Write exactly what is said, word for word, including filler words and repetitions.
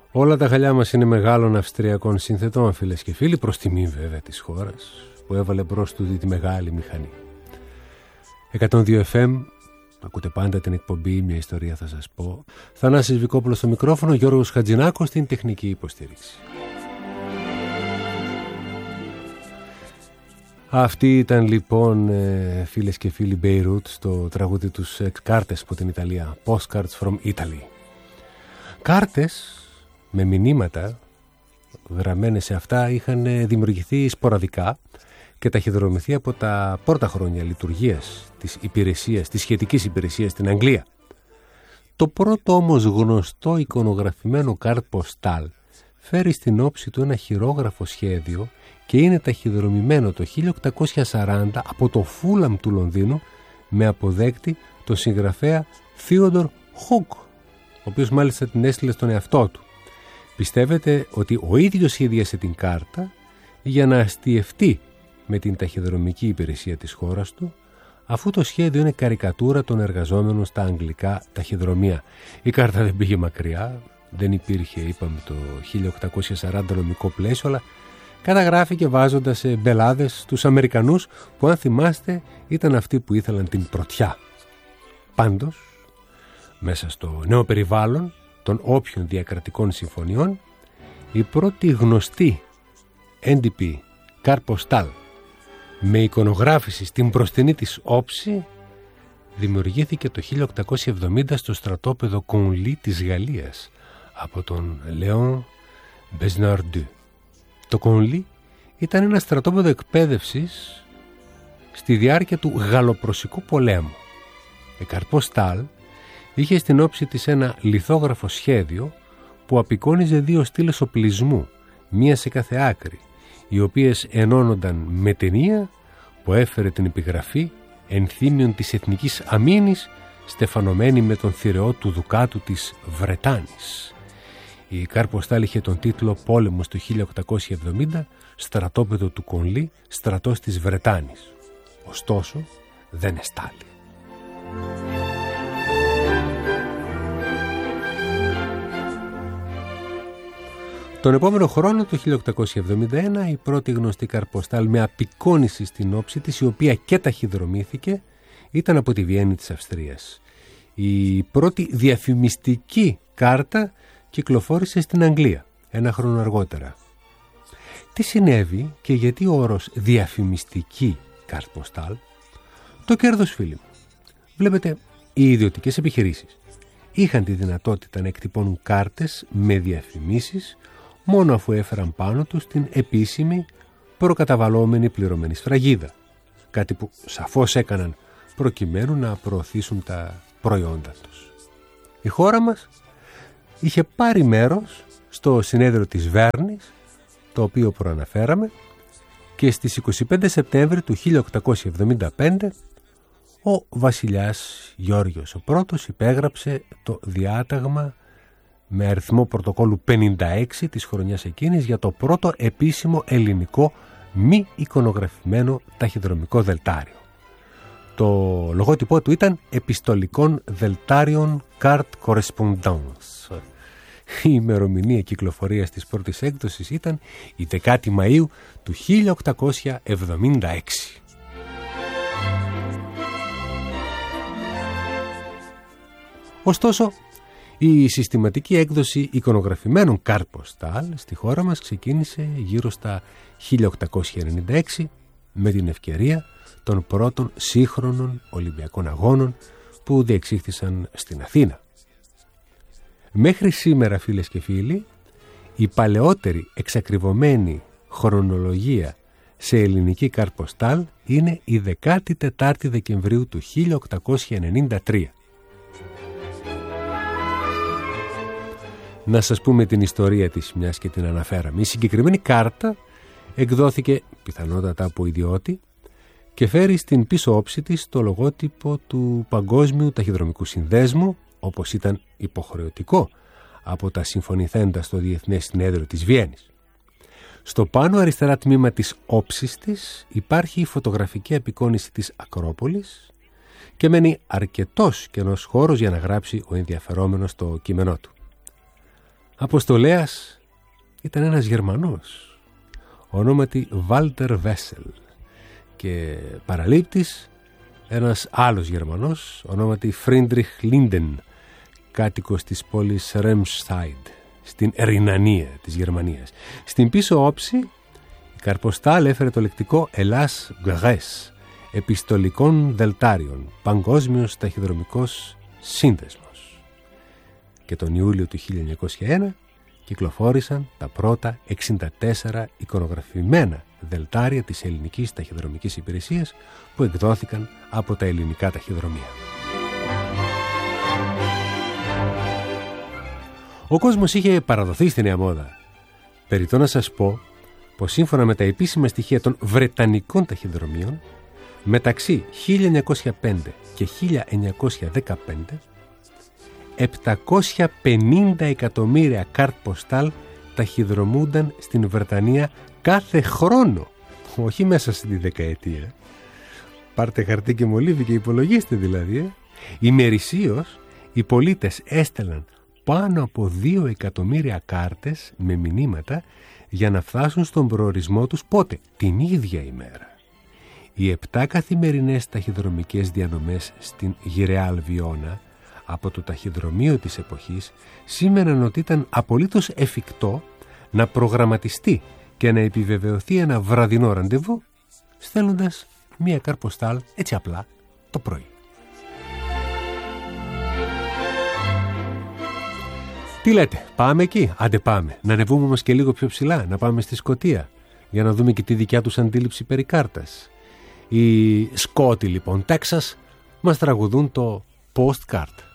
Όλα τα χαλιά μας είναι μεγάλων αυστριακών συνθετών, φίλες και φίλοι, προς τιμή βέβαια της χώρας που έβαλε μπρος του τη μεγάλη μηχανή. εκατόν δύο εφ εμ, ακούτε πάντα την εκπομπή «Μια ιστορία θα σας πω». Θανάσης Βικόπουλος στο μικρόφωνο, Γιώργος Χατζηνάκος στην τεχνική υποστήριξη. Αυτή ήταν λοιπόν, φίλες και φίλοι, Μπέιρουτ στο τραγούδι τους κάρτες από την Ιταλία, Postcards from Italy. Κάρτες με μηνύματα γραμμένες σε αυτά είχαν δημιουργηθεί σποραδικά και ταχυδρομηθεί από τα πρώτα χρόνια λειτουργίας της υπηρεσίας, της σχετικής υπηρεσίας στην Αγγλία. Το πρώτο όμως γνωστό εικονογραφημένο κάρτ ποστάλ φέρει στην όψη του ένα χειρόγραφο σχέδιο και είναι ταχυδρομημένο το χίλια οκτακόσια σαράντα από το Φούλαμ του Λονδίνου με αποδέκτη τον συγγραφέα Theodore Hook, ο οποίος μάλιστα την έστειλε στον εαυτό του. Πιστεύετε ότι ο ίδιος σχεδίασε την κάρτα για να αστιευτεί με την ταχυδρομική υπηρεσία της χώρας του, αφού το σχέδιο είναι καρικατούρα των εργαζόμενων στα αγγλικά ταχυδρομεία. Η κάρτα δεν πήγε μακριά, δεν υπήρχε, είπαμε, το χίλια οκτακόσια σαράντα νομικό πλαίσιο, αλλά καταγράφηκε βάζοντας μπελάδες τους Αμερικανούς που, αν θυμάστε, ήταν αυτοί που ήθελαν την πρωτιά. Πάντως, μέσα στο νέο περιβάλλον των όποιων διακρατικών συμφωνιών, η πρώτη γνωστή εν ντι πι κάρτ ποστάλ με εικονογράφηση στην μπροστινή της όψη δημιουργήθηκε το χίλια οκτακόσια εβδομήντα στο στρατόπεδο Κονλί της Γαλλίας από τον Λέον Μπεσναρντού. Το Κονλί ήταν ένα στρατόπεδο εκπαίδευσης στη διάρκεια του Γαλλοπρωσικού πολέμου. Η κάρτ ποστάλ είχε στην όψη της ένα λιθόγραφο σχέδιο που απεικόνιζε δύο στήλες οπλισμού, μία σε κάθε άκρη, οι οποίες ενώνονταν με ταινία που έφερε την επιγραφή ενθύμιον της εθνικής αμήνης, στεφανωμένη με τον θηρεό του Δουκάτου της Βρετάνης. Η κάρτ ποστάλ είχε τον τίτλο «Πόλεμος του χίλια οκτακόσια εβδομήντα, στρατόπεδο του Κονλί, στρατός της Βρετάνης». Ωστόσο, δεν εστάλει. Τον επόμενο χρόνο, το χίλια οκτακόσια εβδομήντα ένα, η πρώτη γνωστή κάρτ ποστάλ με απεικόνιση στην όψη της, η οποία και ταχυδρομήθηκε, ήταν από τη Βιέννη της Αυστρίας. Η πρώτη διαφημιστική κάρτα κυκλοφόρησε στην Αγγλία ένα χρόνο αργότερα. Τι συνέβη και γιατί ο όρος διαφημιστική κάρτ ποστάλ? Το κέρδος, φίλοι μου. Βλέπετε, οι ιδιωτικές επιχειρήσεις είχαν τη δυνατότητα να εκτυπώνουν κάρτες με διαφημίσεις μόνο αφού έφεραν πάνω τους την επίσημη προκαταβαλλόμενη πληρωμένη σφραγίδα, κάτι που σαφώς έκαναν προκειμένου να προωθήσουν τα προϊόντα τους. Η χώρα μας είχε πάρει μέρος στο συνέδριο της Βέρνης, το οποίο προαναφέραμε, και στις είκοσι πέντε Σεπτέμβρη του χίλια οκτακόσια εβδομήντα πέντε ο βασιλιάς Γεώργιος ο πρώτος υπέγραψε το διάταγμα με αριθμό πρωτοκόλλου πενήντα έξι της χρονιάς εκείνης για το πρώτο επίσημο ελληνικό μη εικονογραφημένο ταχυδρομικό δελτάριο. Το λογότυπό του ήταν «Επιστολικών δελτάριων Carte Correspondance». Η ημερομηνία κυκλοφορίας της πρώτης έκδοσης ήταν η δεκάτη Μαΐου του χίλια οκτακόσια εβδομήντα έξι. Ωστόσο, η συστηματική έκδοση εικονογραφημένων κάρτ ποστάλ στη χώρα μας ξεκίνησε γύρω στα χίλια οκτακόσια ενενήντα έξι με την ευκαιρία των πρώτων σύγχρονων Ολυμπιακών Αγώνων που διεξήχθησαν στην Αθήνα. Μέχρι σήμερα, φίλες και φίλοι, η παλαιότερη εξακριβωμένη χρονολογία σε ελληνική κάρτ ποστάλ είναι η δεκάτη τετάρτη Δεκεμβρίου του χίλια οκτακόσια ενενήντα τρία. Να σας πούμε την ιστορία της, μιας και την αναφέραμε. Η συγκεκριμένη κάρτα εκδόθηκε πιθανότατα από ιδιώτη και φέρει στην πίσω όψη της το λογότυπο του Παγκόσμιου Ταχυδρομικού Συνδέσμου, όπως ήταν υποχρεωτικό από τα συμφωνηθέντα στο Διεθνές Συνέδριο της Βιέννης. Στο πάνω αριστερά τμήμα της όψης της υπάρχει η φωτογραφική απεικόνιση της Ακρόπολης και μένει αρκετός κενός χώρος για να γράψει ο ενδιαφερόμενος το κείμενό του. Αποστολέας ήταν ένας Γερμανός, ονόματι Βάλτερ Βέσελ, και παραλήπτης ένας άλλος Γερμανός, ονόματι Φρίντριχ Λίντεν, κάτοικος της πόλης Ρέμσταϊντ, στην Ρινανία της Γερμανίας. Στην πίσω όψη η καρποστάλ έφερε το λεκτικό «Ελλάς Γκρές», επιστολικών δελτάριων, παγκόσμιος ταχυδρομικός σύνδεσμος. Και τον Ιούλιο του χίλια εννιακόσια ένα κυκλοφόρησαν τα πρώτα εξήντα τέσσερα εικονογραφημένα δελτάρια της ελληνικής ταχυδρομικής υπηρεσίας που εκδόθηκαν από τα ελληνικά ταχυδρομεία. Ο κόσμος είχε παραδοθεί στη νέα μόδα. Περιττό να σας πω πως σύμφωνα με τα επίσημα στοιχεία των Βρετανικών ταχυδρομείων, μεταξύ χίλια εννιακόσια πέντε και χίλια εννιακόσια δεκαπέντε επτακόσια πενήντα εκατομμύρια κάρτ ποστάλ ταχυδρομούνταν στην Βρετανία κάθε χρόνο, όχι μέσα στη δεκαετία. Πάρτε χαρτί και μολύβι και υπολογίστε δηλαδή. Ε. Ημερησίως οι πολίτες έστελναν πάνω από δύο εκατομμύρια κάρτες με μηνύματα για να φτάσουν στον προορισμό τους πότε? Την ίδια ημέρα. Οι επτά καθημερινές ταχυδρομικές διανομές στην Γιρεάλ Βιώνα από το ταχυδρομείο της εποχής σήμαιναν ότι ήταν απολύτως εφικτό να προγραμματιστεί και να επιβεβαιωθεί ένα βραδινό ραντεβού στέλνοντας μία καρποστάλ έτσι απλά το πρωί. Τι λέτε, πάμε εκεί? Άντε πάμε. Να ανεβούμε όμως και λίγο πιο ψηλά, να πάμε στη Σκωτία για να δούμε και τη δικιά τους αντίληψη περί κάρτας. Οι Σκότοι λοιπόν, Τέξας, μας τραγουδούν το Postcard.